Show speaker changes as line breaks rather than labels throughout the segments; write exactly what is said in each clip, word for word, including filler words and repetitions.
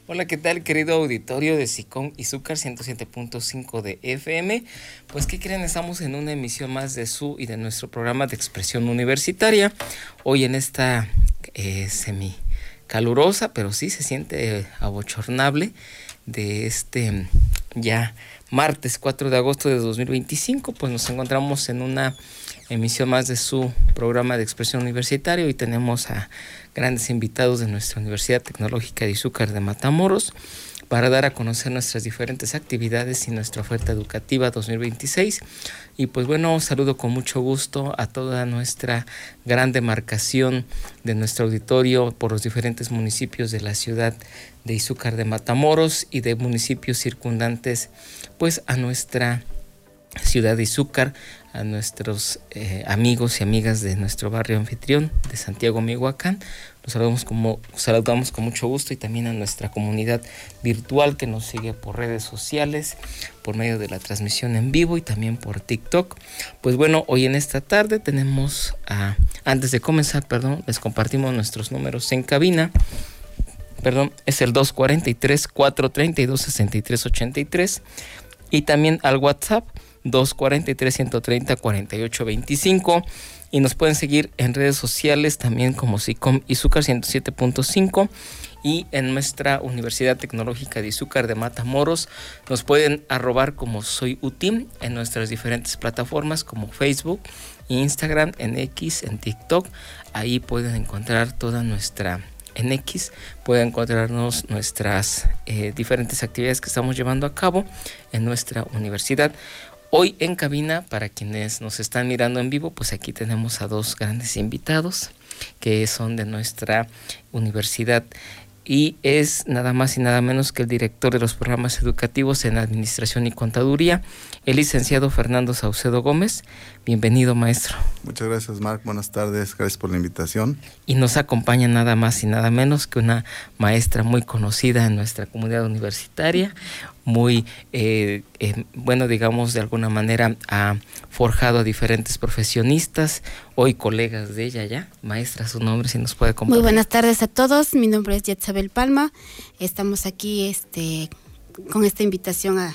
Hola, ¿qué tal, querido auditorio de SICOM Izúcar ciento siete punto cinco de F M? Pues, ¿qué creen? Estamos en una emisión más de su y de nuestro programa de expresión universitaria. Hoy en esta eh, semi calurosa, pero sí se siente abochornable de este ya martes cuatro de agosto de dos mil veinticinco, pues nos encontramos en una emisión más de su programa de expresión universitaria y tenemos a grandes invitados de nuestra Universidad Tecnológica de Izúcar de Matamoros para dar a conocer nuestras diferentes actividades y nuestra oferta educativa dos mil veintiséis. Y pues bueno, saludo con mucho gusto a toda nuestra gran demarcación de nuestro auditorio por los diferentes municipios de la ciudad de Izúcar de Matamoros y de municipios circundantes pues a nuestra ciudad de Izúcar, a nuestros eh, amigos y amigas de nuestro barrio anfitrión de Santiago Mihuacán. Los saludamos, como, saludamos con mucho gusto, y también a nuestra comunidad virtual que nos sigue por redes sociales, por medio de la transmisión en vivo y también por TikTok. Pues bueno, hoy en esta tarde tenemos, a, antes de comenzar, perdón, les compartimos nuestros números en cabina. Perdón, es el dos cuatro tres, cuatro tres dos, seis tres ocho tres y también al WhatsApp dos cuatro tres, uno tres cero, cuatro ocho dos cinco, y nos pueden seguir en redes sociales también como SICOM Izúcar ciento siete punto cinco, y en nuestra Universidad Tecnológica de Izúcar de Matamoros nos pueden arrobar como Soy UTIM en nuestras diferentes plataformas como Facebook, Instagram, en X, en TikTok. Ahí pueden encontrar toda nuestra En X pueden encontrarnos nuestras eh, diferentes actividades que estamos llevando a cabo en nuestra universidad. Hoy en cabina, para quienes nos están mirando en vivo, pues aquí tenemos a dos grandes invitados que son de nuestra universidad, y es nada más y nada menos que el director de los programas educativos en Administración y Contaduría, el licenciado Fernando Saucedo Gómez. Bienvenido, maestro.
Muchas gracias, Marc. Buenas tardes. Gracias por la invitación.
Y nos acompaña nada más y nada menos que una maestra muy conocida en nuestra comunidad universitaria, muy, eh, eh, bueno, digamos, de alguna manera ha forjado a diferentes profesionistas, hoy colegas de ella ya. Maestra, su nombre, si nos puede compartir.
Muy buenas tardes a todos. Mi nombre es Yetzabel Palma. Estamos aquí este, con esta invitación a,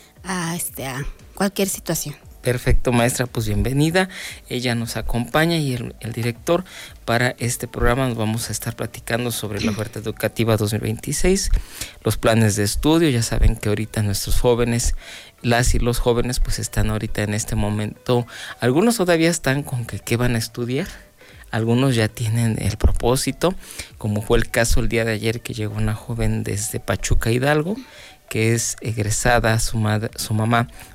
a, este, a cualquier situación.
Perfecto, maestra, pues bienvenida. Ella nos acompaña y el, el director para este programa. Nos vamos a estar platicando sobre la oferta educativa dos mil veintiséis, los planes de estudio. Ya saben que ahorita nuestros jóvenes, las y los jóvenes, pues están ahorita en este momento. Algunos todavía están con que qué van a estudiar. Algunos ya tienen el propósito, como fue el caso el día de ayer que llegó una joven desde Pachuca, Hidalgo, que es egresada, su, madre, su mamá